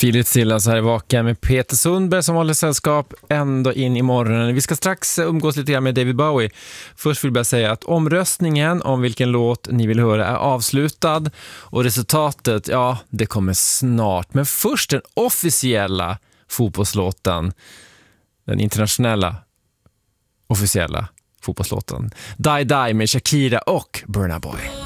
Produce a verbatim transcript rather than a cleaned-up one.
Filip Stilla så här i Vaken med Peter Sundberg som håller sällskap ändå in i morgonen. Vi ska strax umgås lite grann med David Bowie. Först vill jag bara säga att omröstningen om vilken låt ni vill höra är avslutad. Och resultatet, ja, det kommer snart. Men först den officiella fotbollslåten. Den internationella officiella fotbollslåten. Die Die med Shakira och Burna Boy.